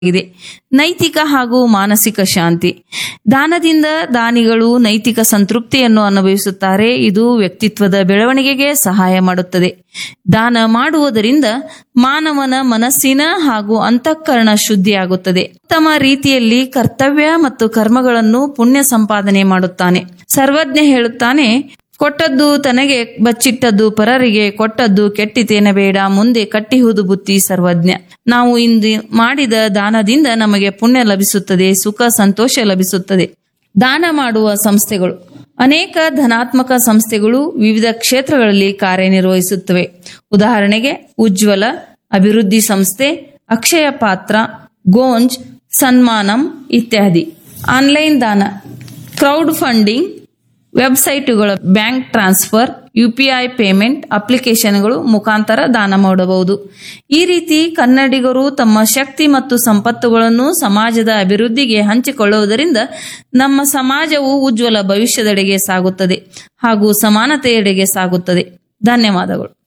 ಇದೆ. ನೈತಿಕ ಹಾಗೂ ಮಾನಸಿಕ ಶಾಂತಿ. ದಾನದಿಂದ ದಾನಿಗಳು ನೈತಿಕ ಸಂತೃಪ್ತಿಯನ್ನು ಅನುಭವಿಸುತ್ತಾರೆ. ಇದು ವ್ಯಕ್ತಿತ್ವದ ಬೆಳವಣಿಗೆಗೆ ಸಹಾಯ ಮಾಡುತ್ತದೆ. ದಾನ ಮಾಡುವುದರಿಂದ ಮಾನವನ ಮನಸ್ಸಿನ ಹಾಗೂ ಅಂತಃಕರಣ ಶುದ್ಧಿಯಾಗುತ್ತದೆ. ಉತ್ತಮ ರೀತಿಯಲ್ಲಿ ಕರ್ತವ್ಯ ಮತ್ತು ಕರ್ಮಗಳನ್ನು ಪುಣ್ಯ ಸಂಪಾದನೆ ಮಾಡುತ್ತಾನೆ. ಸರ್ವಜ್ಞ ಹೇಳುತ್ತಾನೆ, ಕೊಟ್ಟದ್ದು ತನಗೆ ಬಚ್ಚಿಟ್ಟದ್ದು ಪರರಿಗೆ, ಕೊಟ್ಟದ್ದು ಕೆಟ್ಟಿತೇನಬೇಡ, ಮುಂದೆ ಕಟ್ಟಿಹುದು ಬುತ್ತಿ ಸರ್ವಜ್ಞ. ನಾವು ಇಂದು ಮಾಡಿದ ದಾನದಿಂದ ನಮಗೆ ಪುಣ್ಯ ಲಭಿಸುತ್ತದೆ, ಸುಖ ಸಂತೋಷ ಲಭಿಸುತ್ತದೆ. ದಾನ ಮಾಡುವ ಸಂಸ್ಥೆಗಳು. ಅನೇಕ ಧನಾತ್ಮಕ ಸಂಸ್ಥೆಗಳು ವಿವಿಧ ಕ್ಷೇತ್ರಗಳಲ್ಲಿ ಕಾರ್ಯನಿರ್ವಹಿಸುತ್ತವೆ. ಉದಾಹರಣೆಗೆ ಉಜ್ವಲ, ಅಭಿವೃದ್ಧಿ ಸಂಸ್ಥೆ, ಅಕ್ಷಯ ಪಾತ್ರ, ಗೋಂಜ್, ಸನ್ಮಾನಂ ಇತ್ಯಾದಿ. ಆನ್ಲೈನ್ ದಾನ, crowd funding, ವೆಬ್ಸೈಟುಗಳ, bank transfer, UPI payment ಅಪ್ಲಿಕೇಶನ್ಗಳು ಮುಖಾಂತರ ದಾನ ಮಾಡಬಹುದು. ಈ ರೀತಿ ಕನ್ನಡಿಗರು ತಮ್ಮ ಶಕ್ತಿ ಮತ್ತು ಸಂಪತ್ತುಗಳನ್ನು ಸಮಾಜದ ಅಭಿವೃದ್ಧಿಗೆ ಹಂಚಿಕೊಳ್ಳುವುದರಿಂದ ನಮ್ಮ ಸಮಾಜವು ಉಜ್ವಲ ಭವಿಷ್ಯದೆಡೆಗೆ ಸಾಗುತ್ತದೆ ಹಾಗೂ ಸಮಾನತೆಯೆಡೆಗೆ ಸಾಗುತ್ತದೆ. ಧನ್ಯವಾದಗಳು.